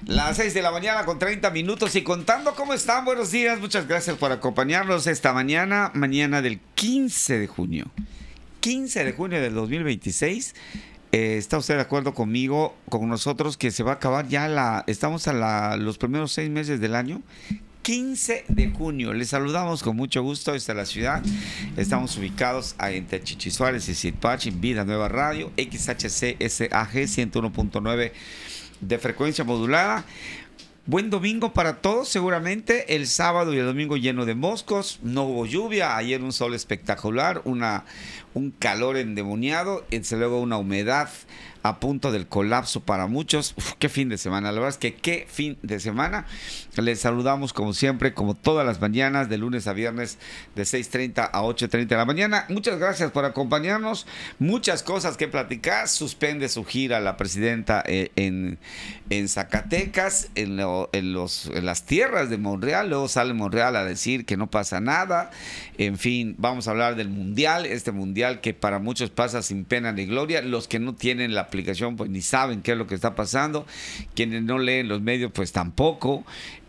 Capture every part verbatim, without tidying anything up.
Las seis de la mañana con treinta minutos y contando. ¿Cómo están? Buenos días, muchas gracias por acompañarnos esta mañana, mañana del quince de junio. quince de junio del dos mil veintiséis. Eh, ¿Está usted de acuerdo conmigo, con nosotros, que se va a acabar ya la... Estamos a la, los primeros seis meses del año? quince de junio. Les saludamos con mucho gusto desde la ciudad. Estamos ubicados entre Chichi Suárez y Sitpachi, en Vida Nueva Radio, X H C S A G ciento uno punto nueve de frecuencia modulada. Buen domingo para todos, seguramente. El sábado y el domingo lleno de moscos. No hubo lluvia. Ayer un sol espectacular, una, un calor endemoniado. Y desde luego una humedad a punto del colapso para muchos. Uf, qué fin de semana. La verdad es que qué fin de semana. Les saludamos como siempre, como todas las mañanas, de lunes a viernes, de seis treinta a ocho treinta de la mañana. Muchas gracias por acompañarnos. Muchas cosas que platicar. Suspende su gira la presidenta eh, en, en Zacatecas, en, lo, en, los, en las tierras de Monreal. Luego sale Monreal a decir que no pasa nada. En fin, vamos a hablar del mundial. Este mundial que para muchos pasa sin pena ni gloria. Los que no tienen la aplicación pues ni saben qué es lo que está pasando. Quienes no leen los medios pues tampoco.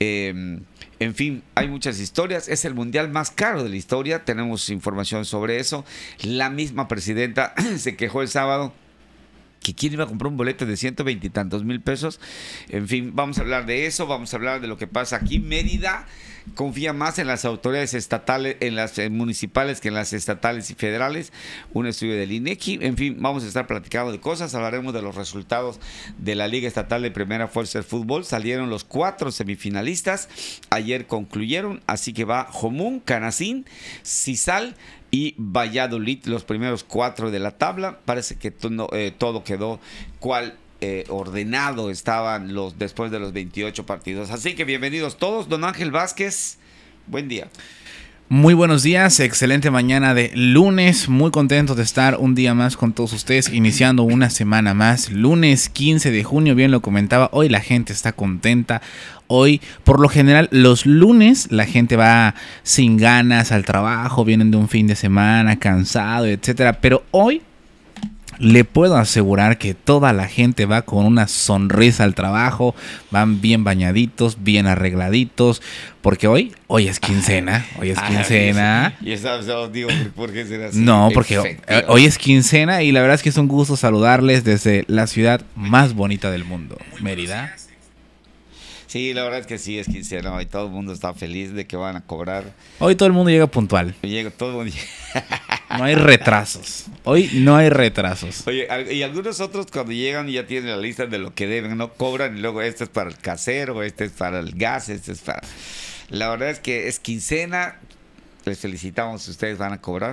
Eh, en fin, hay muchas historias. Es el mundial más caro de la historia. Tenemos información sobre eso. La misma presidenta se quejó el sábado que quién iba a comprar un boleto de ciento veinte y tantos mil pesos. En fin, vamos a hablar de eso. Vamos a hablar de lo que pasa aquí. Mérida confía más en las autoridades estatales, en las eh, municipales que en las estatales y federales. Un estudio del INEGI. En fin, vamos a estar platicando de cosas. Hablaremos de los resultados de la Liga Estatal de Primera Fuerza del Fútbol. Salieron los cuatro semifinalistas. Ayer concluyeron. Así que va Jomún, Canacín, Cisal y Valladolid, los primeros cuatro de la tabla. Parece que todo, eh, todo quedó cual eh, ordenado estaban los después de los veintiocho partidos. Así que bienvenidos todos. Don Ángel Vázquez, buen día. Muy buenos días, excelente mañana de lunes, muy contento de estar un día más con todos ustedes, iniciando una semana más, lunes quince de junio, bien lo comentaba, hoy la gente está contenta. Hoy, por lo general, los lunes la gente va sin ganas al trabajo, vienen de un fin de semana, cansado, etcétera. Pero hoy le puedo asegurar que toda la gente va con una sonrisa al trabajo, van bien bañaditos, bien arregladitos, porque hoy, hoy es quincena, hoy es quincena. Y eso, eso digo, ¿por qué será así? No, porque hoy, hoy es quincena y la verdad es que es un gusto saludarles desde la ciudad más bonita del mundo, Mérida. Sí, la verdad es que sí, es quincena, hoy todo el mundo está feliz de que van a cobrar. Hoy todo el mundo llega puntual. Llega todo el mundo. No hay retrasos. Hoy no hay retrasos. Oye, y algunos otros cuando llegan ya tienen la lista de lo que deben, no cobran y luego este es para el casero, este es para el gas, este es para... La verdad es que es quincena, les felicitamos si ustedes van a cobrar.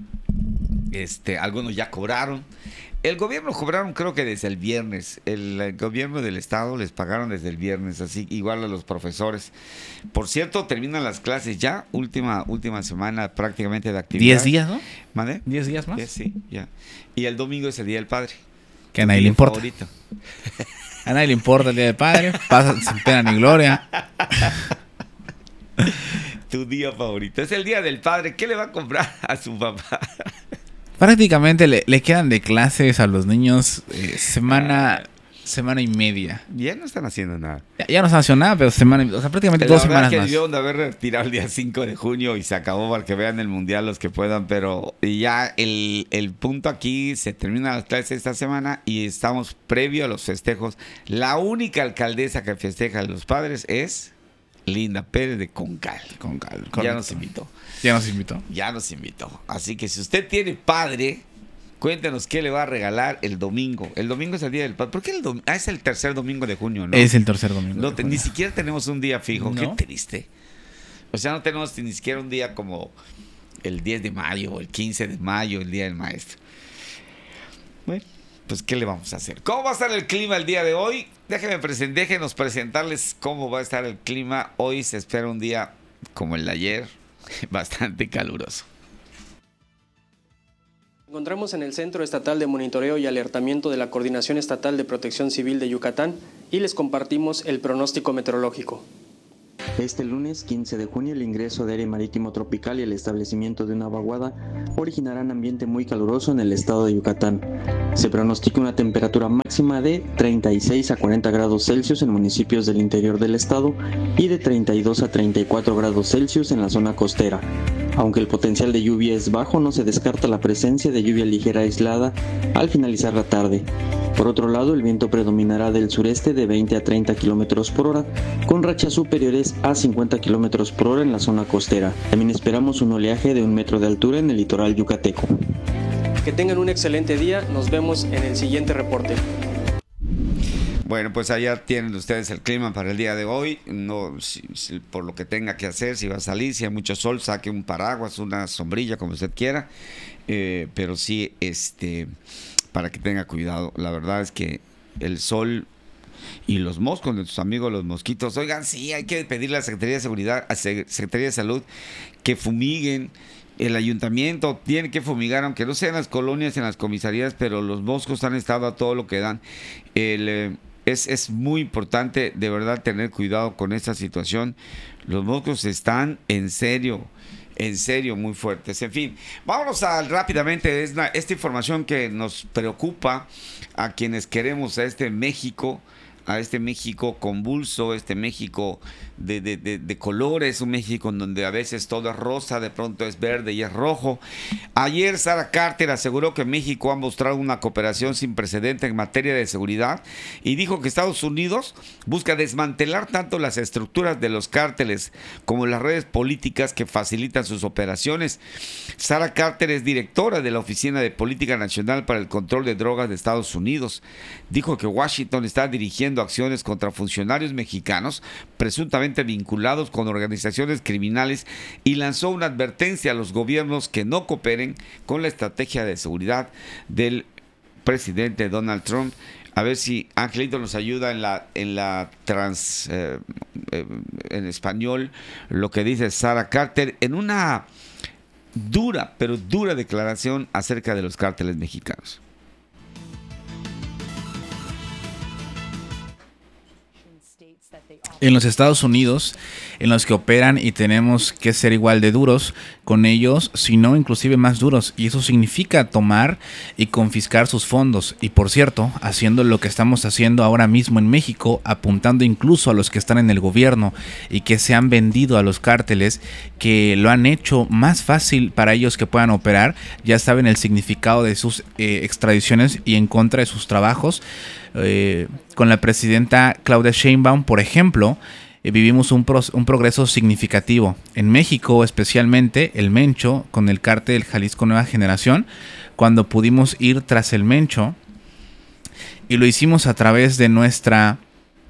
Este, algunos ya cobraron. El gobierno cobraron creo que desde el viernes. El, el gobierno del estado les pagaron desde el viernes, así igual a los profesores. Por cierto, terminan las clases ya, última última semana prácticamente de actividad. Diez días, ¿no? ¿Mande? Diez días más. Diez, sí, ya. Y el domingo es el Día del Padre. Que a nadie le importa. Favorito. A nadie le importa el Día del Padre. Pasa sin pena ni gloria. Tu día favorito. Es el Día del Padre. ¿Qué le va a comprar a su papá? Prácticamente le, le quedan de clases a los niños eh, semana, semana y media. Ya no están haciendo nada. Ya, ya no están haciendo nada, pero semana, o sea, prácticamente La dos verdad semanas es que más. debieron de haber retirado el día cinco de junio y se acabó para que vean el mundial los que puedan, pero ya el, el punto aquí, se terminan las clases esta semana y estamos previo a los festejos. La única alcaldesa que festeja a los padres es Linda Pérez de Concal. Concal, ya correcto. nos invitó. Ya nos invitó. Ya nos invitó. Así que si usted tiene padre, cuéntenos qué le va a regalar el domingo. El domingo es el día del padre. ¿Por qué el domingo? Ah, es el tercer domingo de junio, ¿no? Es el tercer domingo. No, te, ni siquiera tenemos un día fijo. ¿No? Qué triste. O sea, no tenemos ni siquiera un día como el diez de mayo o el quince de mayo, el día del maestro. Bueno, pues ¿qué le vamos a hacer? ¿Cómo va a estar el clima el día de hoy? Déjenme presen- déjenos presentarles cómo va a estar el clima. Hoy se espera un día como el de ayer, bastante caluroso. Encontramos en el Centro Estatal de Monitoreo y Alertamiento de la Coordinación Estatal de Protección Civil de Yucatán y les compartimos el pronóstico meteorológico. Este lunes quince de junio el ingreso de aire marítimo tropical y el establecimiento de una vaguada originarán ambiente muy caluroso en el estado de Yucatán. Se pronostica una temperatura máxima de treinta y seis a cuarenta grados Celsius en municipios del interior del estado y de treinta y dos a treinta y cuatro grados Celsius en la zona costera. Aunque el potencial de lluvia es bajo, no se descarta la presencia de lluvia ligera aislada al finalizar la tarde. Por otro lado, el viento predominará del sureste de veinte a treinta kilómetros por hora, con rachas superiores a cincuenta kilómetros por hora en la zona costera. También esperamos un oleaje de un metro de altura en el litoral yucateco. Que tengan un excelente día, nos vemos en el siguiente reporte. Bueno, pues allá tienen ustedes el clima para el día de hoy. No, si, si, por lo que tenga que hacer, si va a salir, si hay mucho sol, saque un paraguas, una sombrilla, como usted quiera. Eh, pero sí, este, para que tenga cuidado. La verdad es que el sol y los moscos, nuestros amigos los mosquitos, oigan, sí, hay que pedirle a la Secretaría de Seguridad, a Secretaría de Salud, que fumiguen. El ayuntamiento tiene que fumigar, aunque no sea en las colonias, en las comisarías, pero los moscos han estado a todo lo que dan. El... Eh, Es, es muy importante de verdad tener cuidado con esta situación. Los moscos están en serio, en serio muy fuertes. En fin, vámonos a rápidamente es la, esta información que nos preocupa a quienes queremos a este México, a este México convulso, este México de, de, de, de colores, un México en donde a veces todo es rosa, de pronto es verde y es rojo. Ayer Sara Carter aseguró que México ha mostrado una cooperación sin precedente en materia de seguridad y dijo que Estados Unidos busca desmantelar tanto las estructuras de los cárteles como las redes políticas que facilitan sus operaciones. Sara Carter es directora de la Oficina de Política Nacional para el Control de Drogas de Estados Unidos. Dijo que Washington está dirigiendo acciones contra funcionarios mexicanos presuntamente vinculados con organizaciones criminales y lanzó una advertencia a los gobiernos que no cooperen con la estrategia de seguridad del presidente Donald Trump. A ver si Angelito nos ayuda en la en la trans eh, eh, en español lo que dice Sara Carter en una dura, pero dura declaración acerca de los cárteles mexicanos. En los Estados Unidos, en los que operan y tenemos que ser igual de duros con ellos, si no inclusive más duros, y eso significa tomar y confiscar sus fondos, y por cierto, haciendo lo que estamos haciendo ahora mismo en México, apuntando incluso a los que están en el gobierno y que se han vendido a los cárteles, que lo han hecho más fácil para ellos que puedan operar. Ya saben el significado de sus eh, extradiciones y en contra de sus trabajos. Eh, con la presidenta Claudia Sheinbaum, por ejemplo, eh, vivimos un, pro, un progreso significativo. En México, especialmente, el Mencho, con el cártel Jalisco Nueva Generación, cuando pudimos ir tras el Mencho, y lo hicimos a través de nuestra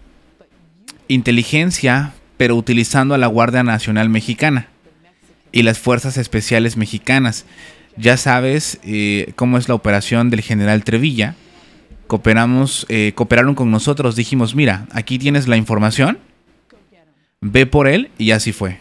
inteligencia, pero utilizando a la Guardia Nacional Mexicana y las Fuerzas Especiales Mexicanas. Ya sabes eh, cómo es la operación del general Trevilla. Cooperamos, eh, cooperaron con nosotros, dijimos, mira, aquí tienes la información, ve por él, y así fue.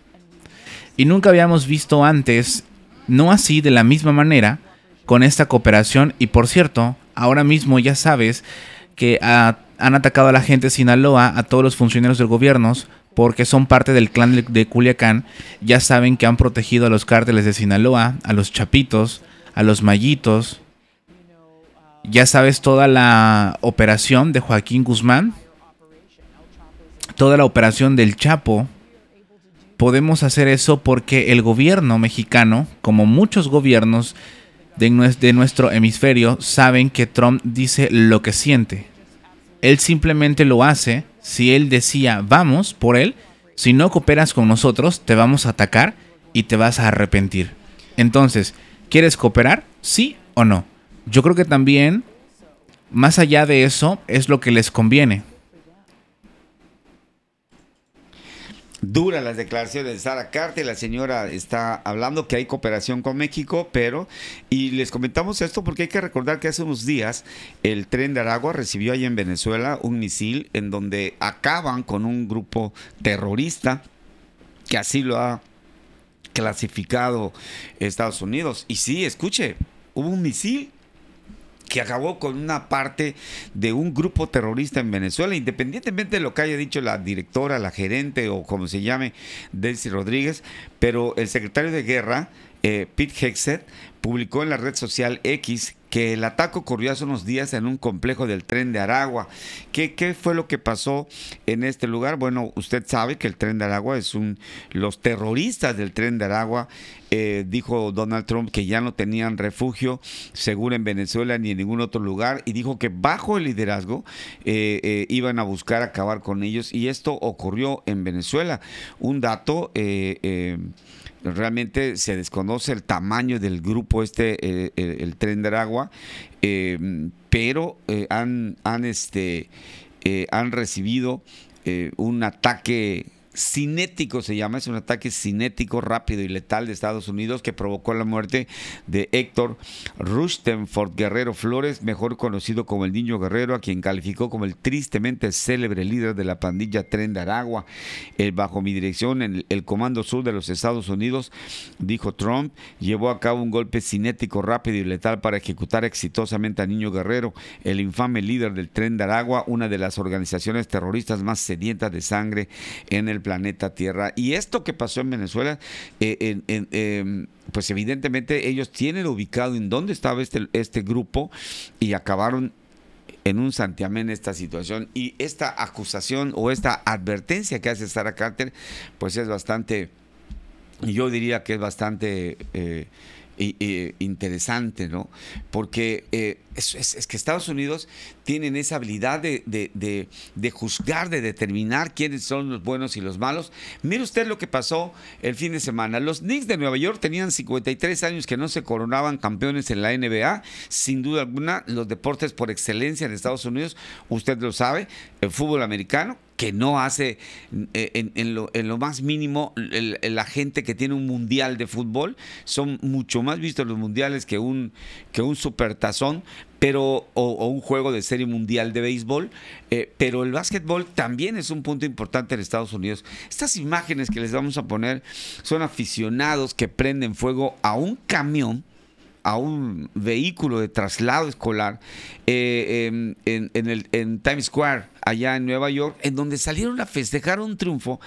Y nunca habíamos visto antes, no así de la misma manera, con esta cooperación. Y por cierto, ahora mismo ya sabes que a, han atacado a la gente de Sinaloa, a todos los funcionarios del gobierno, porque son parte del clan de, de Culiacán. Ya saben que han protegido a los cárteles de Sinaloa, a los Chapitos, a los Mayitos. Ya sabes toda la operación de Joaquín Guzmán, toda la operación del Chapo. Podemos hacer eso porque el gobierno mexicano, como muchos gobiernos de, nues- de nuestro hemisferio, saben que Trump dice lo que siente. Él simplemente lo hace. Si él decía, vamos por él, si no cooperas con nosotros, te vamos a atacar y te vas a arrepentir. Entonces, ¿quieres cooperar? ¿Sí o no? Yo creo que también, más allá de eso, es lo que les conviene. Duras las declaraciones de Sara Carter. La señora está hablando que hay cooperación con México, pero, y les comentamos esto porque hay que recordar que hace unos días el Tren de Aragua recibió ahí en Venezuela un misil en donde acaban con un grupo terrorista, que así lo ha clasificado Estados Unidos. Y sí, escuche, hubo un misil que acabó con una parte de un grupo terrorista en Venezuela, independientemente de lo que haya dicho la directora, la gerente o como se llame, Delcy Rodríguez, pero el secretario de Guerra, eh, Pete Hegseth, publicó en la red social X que el ataque ocurrió hace unos días en un complejo del Tren de Aragua. ¿Qué, qué fue lo que pasó en este lugar? Bueno, usted sabe que el Tren de Aragua es un... Los terroristas del Tren de Aragua, eh, dijo Donald Trump que ya no tenían refugio seguro en Venezuela ni en ningún otro lugar, y dijo que bajo el liderazgo eh, eh, iban a buscar acabar con ellos, y esto ocurrió en Venezuela. Un dato... Eh, eh, Realmente se desconoce el tamaño del grupo este, eh, el, el Tren de Aragua, eh, pero eh, han, han, este, eh, han recibido eh, un ataque cinético, se llama, es un ataque cinético rápido y letal de Estados Unidos que provocó la muerte de Héctor Rushtenford Guerrero Flores, mejor conocido como el Niño Guerrero, a quien calificó como el tristemente célebre líder de la pandilla Tren de Aragua. Eh, bajo mi dirección, en el, el Comando Sur de los Estados Unidos, dijo Trump, llevó a cabo un golpe cinético rápido y letal para ejecutar exitosamente a Niño Guerrero, el infame líder del Tren de Aragua, una de las organizaciones terroristas más sedientas de sangre en el planeta Tierra. Y esto que pasó en Venezuela, eh, en, en, eh, pues evidentemente ellos tienen ubicado en dónde estaba este, este grupo, y acabaron en un santiamén esta situación. Y esta acusación o esta advertencia que hace Sarah Carter, pues es bastante, yo diría que es bastante eh, Y, y, interesante, ¿no? Porque eh, es, es, es que Estados Unidos tienen esa habilidad de, de, de, de juzgar, de determinar quiénes son los buenos y los malos. Mire usted lo que pasó el fin de semana. Los Knicks de Nueva York tenían cincuenta y tres años que no se coronaban campeones en la N B A. Sin duda alguna, los deportes por excelencia en Estados Unidos, usted lo sabe, el fútbol americano, que no hace eh, en, en, lo, en lo más mínimo el, el, la gente que tiene un mundial de fútbol. Son mucho más vistos los mundiales que un, que un supertazón, pero, o, o un juego de serie mundial de béisbol, eh, pero el básquetbol también es un punto importante en Estados Unidos. Estas imágenes que les vamos a poner son aficionados que prenden fuego a un camión, a un vehículo de traslado escolar eh, en, en, en, el, en Times Square, allá en Nueva York, en donde salieron a festejar un triunfo.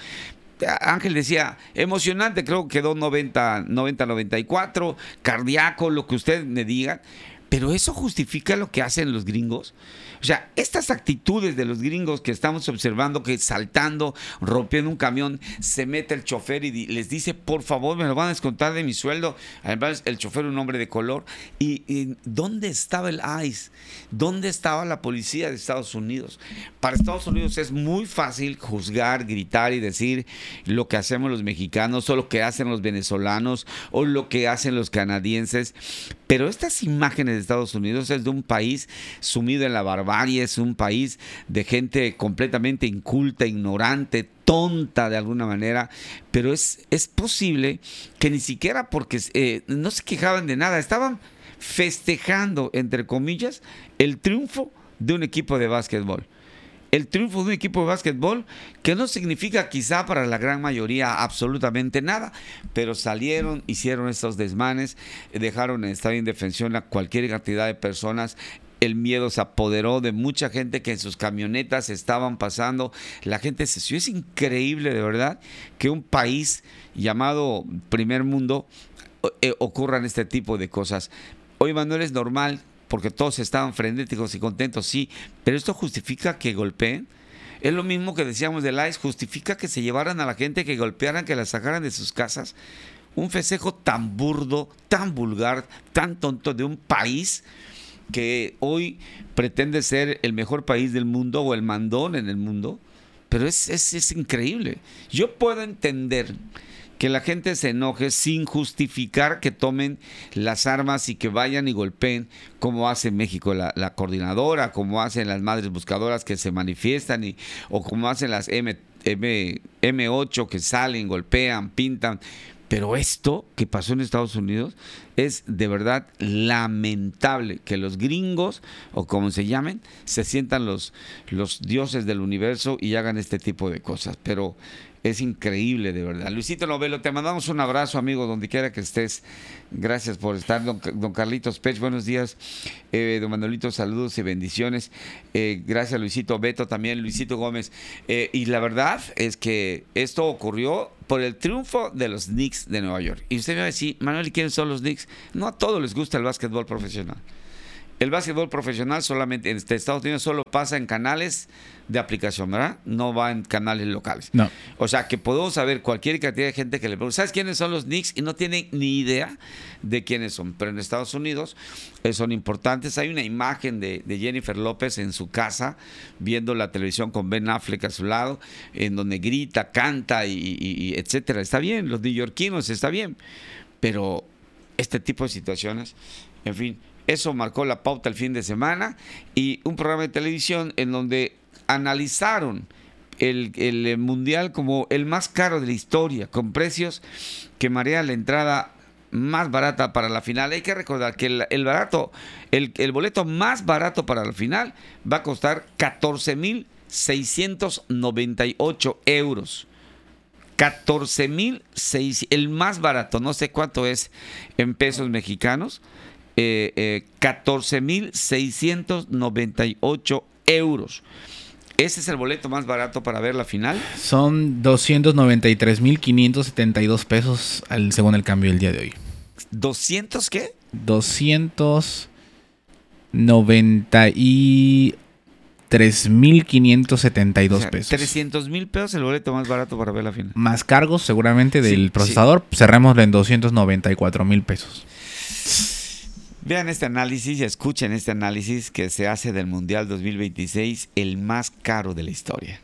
Ángel decía, emocionante, creo que quedó noventa noventa y cuatro, cardíaco, lo que usted me diga, pero ¿eso justifica lo que hacen los gringos? O sea, estas actitudes de los gringos que estamos observando, que saltando, rompiendo un camión, se mete el chofer y les dice, por favor, me lo van a descontar de mi sueldo. Además, el chofer es un hombre de color. ¿Y, y dónde estaba el ICE? ¿Dónde estaba la policía de Estados Unidos? Para Estados Unidos es muy fácil juzgar, gritar y decir lo que hacemos los mexicanos, o lo que hacen los venezolanos, o lo que hacen los canadienses. Pero estas imágenes de Estados Unidos es de un país sumido en la barbarie, es un país de gente completamente inculta, ignorante, tonta de alguna manera, pero es, es posible que ni siquiera porque eh, no se quejaban de nada, estaban festejando, entre comillas, el triunfo de un equipo de básquetbol. El triunfo de un equipo de básquetbol que no significa quizá para la gran mayoría absolutamente nada, pero salieron, hicieron estos desmanes, dejaron en estado de indefensión a cualquier cantidad de personas. El miedo se apoderó de mucha gente que en sus camionetas estaban pasando. La gente se subió. Es increíble, de verdad, que un país llamado primer mundo eh, ocurran este tipo de cosas. Hoy, Manuel, es normal porque todos estaban frenéticos y contentos, sí, pero esto justifica que golpeen. Es lo mismo que decíamos del ICE, justifica que se llevaran a la gente, que golpearan, que la sacaran de sus casas. Un festejo tan burdo, tan vulgar, tan tonto de un país que hoy pretende ser el mejor país del mundo o el mandón en el mundo, pero es, es, es increíble. Yo puedo entender que la gente se enoje sin justificar que tomen las armas y que vayan y golpeen, como hace México la, la coordinadora, como hacen las madres buscadoras que se manifiestan, y, o como hacen las M, M, M ocho que salen, golpean, pintan. Pero esto que pasó en Estados Unidos es de verdad lamentable, que los gringos, o como se llamen, se sientan los, los dioses del universo y hagan este tipo de cosas. Pero Es increíble, de verdad. Luisito Novelo, te mandamos un abrazo, amigo, donde quiera que estés. Gracias por estar. Don, don Carlitos Pech, buenos días. Eh, don Manuelito, saludos y bendiciones. Eh, gracias, Luisito. Beto también, Luisito Gómez. Eh, y la verdad es que esto ocurrió por el triunfo de los Knicks de Nueva York. Y usted me va a decir, Manuel, ¿y quiénes son los Knicks? No a todos les gusta el básquetbol profesional. El básquetbol profesional solamente en Estados Unidos solo pasa en canales de aplicación, ¿verdad? No va en canales locales. No. O sea, que podemos saber cualquier cantidad de gente que le pregunta, ¿sabes quiénes son los Knicks? Y no tienen ni idea de quiénes son. Pero en Estados Unidos eh, son importantes. Hay una imagen de, de Jennifer López en su casa, viendo la televisión con Ben Affleck a su lado, en donde grita, canta y, y, y etcétera. Está bien, los neoyorquinos está bien. Pero este tipo de situaciones, en fin... Eso marcó la pauta el fin de semana y un programa de televisión en donde analizaron el, el mundial como el más caro de la historia, con precios que marean la entrada más barata para la final. Hay que recordar que el, el barato, el, el boleto más barato para la final va a costar catorce mil seiscientos noventa y ocho euros. catorce mil seiscientos, el más barato, no sé cuánto es en pesos mexicanos. Eh, eh, catorce mil seiscientos noventa y ocho euros. ¿Ese es el boleto más barato para ver la final? Son doscientos noventa y tres mil quinientos setenta y dos pesos al, según el cambio del día de hoy. ¿doscientos qué? doscientos noventa y tres mil quinientos setenta y dos O sea, pesos. trescientos mil pesos el boleto más barato para ver la final. Más cargos seguramente del Sí, procesador. sí. Cerrémoslo en doscientos noventa y cuatro mil pesos. Vean este análisis y escuchen este análisis que se hace del Mundial dos mil veintiséis, el más caro de la historia.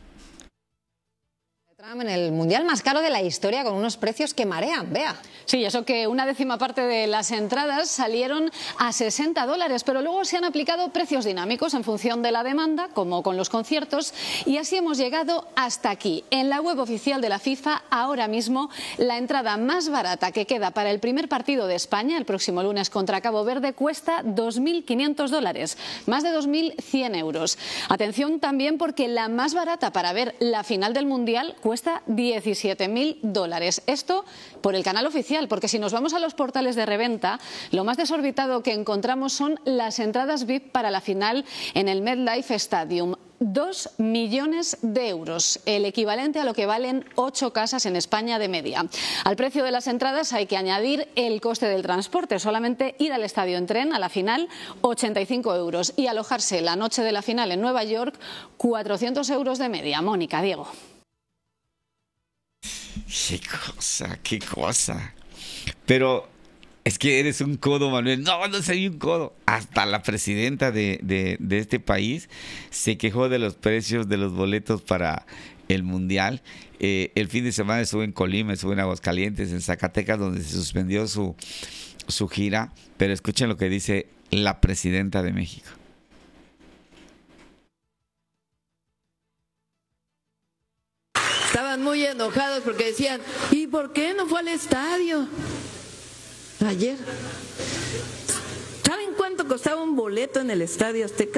En el mundial más caro de la historia, con unos precios que marean, vea. Sí, eso que una décima parte de las entradas salieron a sesenta dólares, pero luego se han aplicado precios dinámicos en función de la demanda, como con los conciertos, y así hemos llegado hasta aquí. En la web oficial de la FIFA, ahora mismo, la entrada más barata que queda para el primer partido de España, el próximo lunes contra Cabo Verde, cuesta dos mil quinientos dólares, más de dos mil cien euros. Atención también porque la más barata para ver la final del mundial cuesta diecisiete mil dólares. Esto por el canal oficial, porque si nos vamos a los portales de reventa, lo más desorbitado que encontramos son las entradas V I P para la final en el MetLife Stadium. Dos millones de euros, el equivalente a lo que valen ocho casas en España de media. Al precio de las entradas hay que añadir el coste del transporte. Solamente ir al estadio en tren a la final, ochenta y cinco euros. Y alojarse la noche de la final en Nueva York, cuatrocientos euros de media. Mónica, Diego. Qué cosa, qué cosa. Pero es que eres un codo, Manuel. No, no soy un codo. Hasta la presidenta de, de, de este país se quejó de los precios de los boletos para el Mundial. Eh, el fin de semana estuve en Colima, estuve en Aguascalientes, en Zacatecas, donde se suspendió su, su gira. Pero escuchen lo que dice la presidenta de México. Estaban muy enojados porque decían, ¿y por qué no fue al estadio ayer? ¿Saben cuánto costaba un boleto en el Estadio Azteca?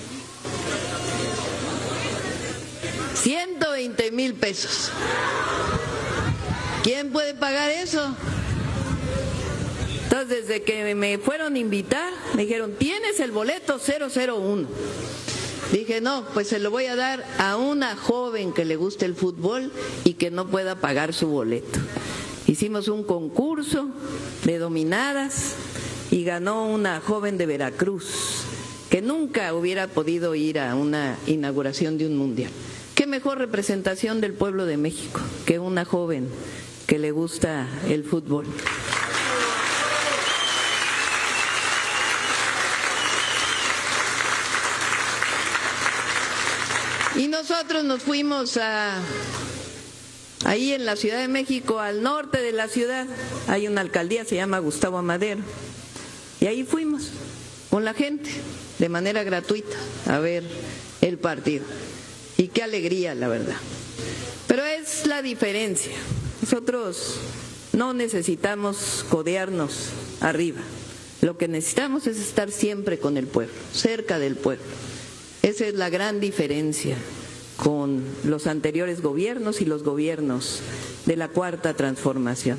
ciento veinte mil pesos. ¿Quién puede pagar eso? Entonces, desde que me fueron a invitar, me dijeron, ¿tienes el boleto cero cero uno? Dije, no, pues se lo voy a dar a una joven que le guste el fútbol y que no pueda pagar su boleto. Hicimos un concurso de dominadas y ganó una joven de Veracruz que nunca hubiera podido ir a una inauguración de un mundial. ¿Qué mejor representación del pueblo de México que una joven que le gusta el fútbol? Y nosotros nos fuimos a, ahí en la Ciudad de México, al norte de la ciudad, hay una alcaldía, se llama Gustavo Amadero, y ahí fuimos con la gente, de manera gratuita, a ver el partido. Y qué alegría, la verdad. Pero es la diferencia. Nosotros no necesitamos codearnos arriba. Lo que necesitamos es estar siempre con el pueblo, cerca del pueblo. Esa es la gran diferencia con los anteriores gobiernos y los gobiernos de la Cuarta Transformación.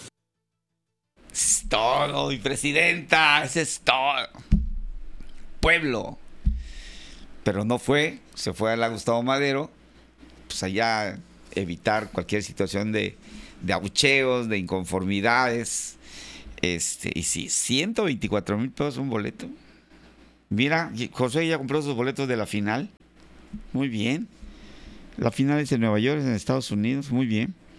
Es todo, mi presidenta, eso es todo. Pueblo. Pero no fue, se fue a la Gustavo Madero, pues allá evitar cualquier situación de, de abucheos, de inconformidades. Este, y sí, ciento veinticuatro mil pesos un boleto. Mira, José ya compró sus boletos de la final. Muy bien. La final es en Nueva York, es en Estados Unidos. Muy bien.